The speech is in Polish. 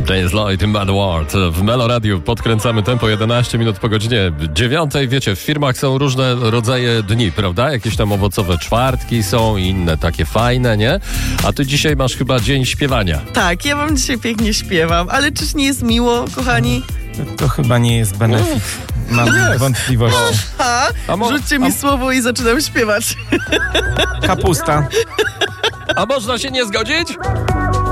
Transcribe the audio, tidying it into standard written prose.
James Lloyd i Mad World. W Melo Radiu podkręcamy tempo 11 minut po godzinie 9. Wiecie, w firmach są różne rodzaje dni, prawda? Jakieś tam owocowe czwartki są, inne takie fajne, nie? A ty dzisiaj masz chyba dzień śpiewania. Tak, ja wam dzisiaj pięknie śpiewam, ale czyż nie jest miło, kochani? To chyba nie jest benefit. Mam wątpliwości. Rzućcie mi słowo i zaczynam śpiewać. Kapusta. A można się nie zgodzić?